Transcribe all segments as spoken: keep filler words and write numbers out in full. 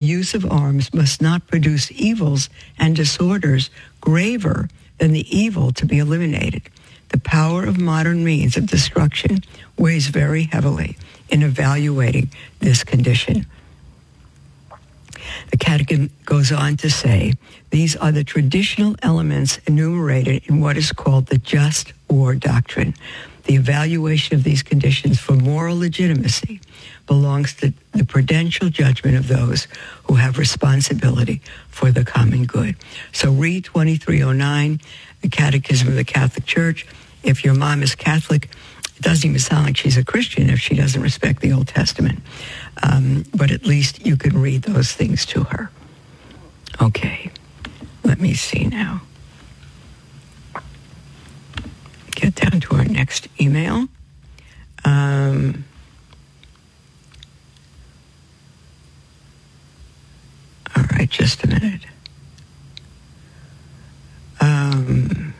use of arms must not produce evils and disorders graver than the evil to be eliminated. The power of modern means of destruction weighs very heavily in evaluating this condition. The Catechism goes on to say, these are the traditional elements enumerated in what is called the just war doctrine. The evaluation of these conditions for moral legitimacy belongs to the prudential judgment of those who have responsibility for the common good. So read twenty-three oh nine, the Catechism of the Catholic Church. If your mom is Catholic, it doesn't even sound like she's a Christian if she doesn't respect the Old Testament. Um, but at least you can read those things to her. Okay, let me see now. Get down to our next email. Um, all right, just a minute. Um,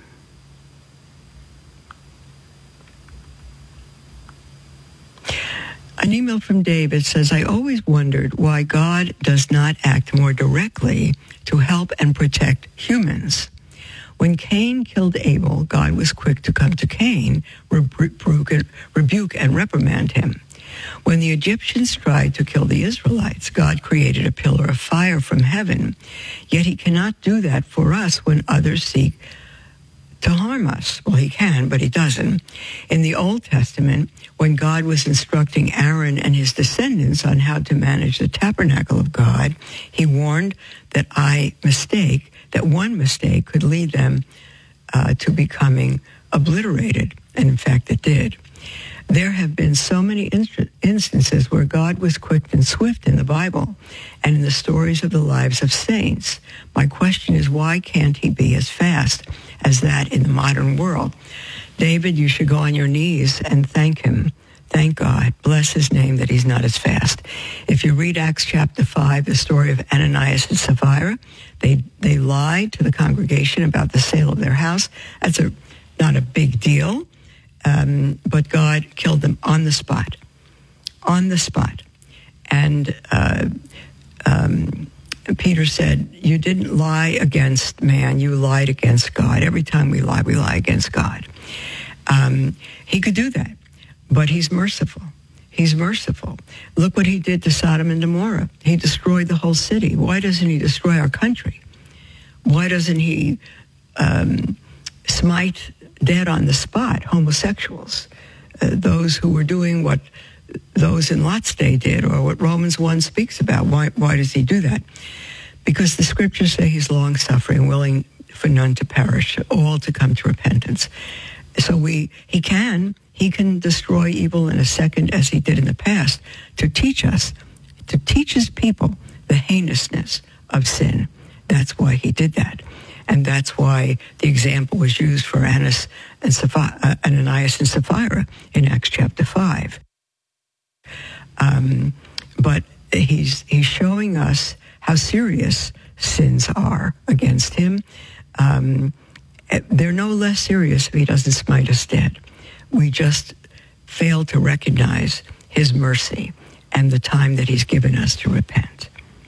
an email from David says, I always wondered why God does not act more directly to help and protect humans. When Cain killed Abel, God was quick to come to Cain, rebuke and, rebuke and reprimand him. When the Egyptians tried to kill the Israelites, God created a pillar of fire from heaven. Yet he cannot do that for us when others seek to harm us. Well, he can, but he doesn't. In the Old Testament, when God was instructing Aaron and his descendants on how to manage the tabernacle of God, he warned that I mistake, that one mistake could lead them uh, to becoming obliterated. And in fact, it did. There have been so many inst- instances where God was quick and swift in the Bible and in the stories of the lives of saints. My question is, why can't he be as fast as that in the modern world? David, you should go on your knees and thank him. Thank God. Bless his name that he's not as fast. If you read Acts chapter five, the story of Ananias and Sapphira, they they lied to the congregation about the sale of their house. That's a not a big deal. Um, but God killed them on the spot, on the spot. And uh, um, Peter said, you didn't lie against man, you lied against God. Every time we lie, we lie against God. Um, he could do that, but he's merciful. He's merciful. Look what he did to Sodom and Gomorrah. He destroyed the whole city. Why doesn't he destroy our country? Why doesn't he um, smite dead on the spot homosexuals, uh, those who were doing what those in Lot's day did, or what Romans one speaks about? Why, why does he do that? Because the scriptures say he's long-suffering, willing for none to perish, all to come to repentance. So we, he can, he can destroy evil in a second, as he did in the past, to teach us, to teach his people the heinousness of sin. That's why he did that. And that's why the example was used for Ananias and Sapphira, uh, Ananias and Sapphira in Acts chapter five. Um, but he's he's showing us how serious sins are against him. Um, they're no less serious if he doesn't smite us dead. We just fail to recognize his mercy and the time that he's given us to repent.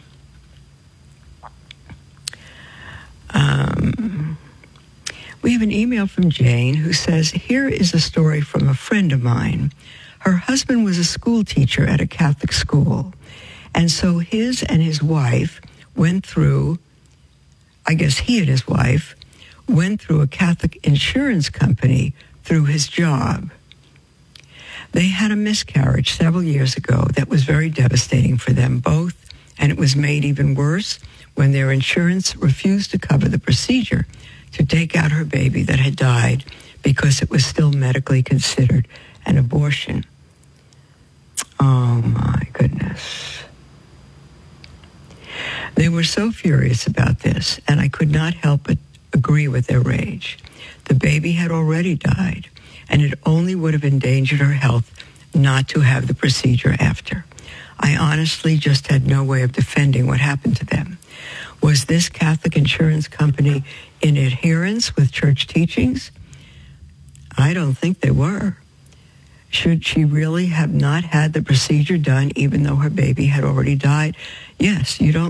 Um, we have an email from Jane who says, here is a story from a friend of mine. Her husband was a school teacher at a Catholic school. And so his and his wife went through, I guess he and his wife, went through a Catholic insurance company through his job. They had a miscarriage several years ago that was very devastating for them both, and it was made even worse when their insurance refused to cover the procedure to take out her baby that had died because it was still medically considered an abortion. Oh, my goodness. They were so furious about this, and I could not help but agree with their rage. The baby had already died, and it only would have endangered her health not to have the procedure after. I honestly just had no way of defending what happened to them. Was this Catholic insurance company in adherence with church teachings? I don't think they were. Should she really have not had the procedure done even though her baby had already died? Yes, you don't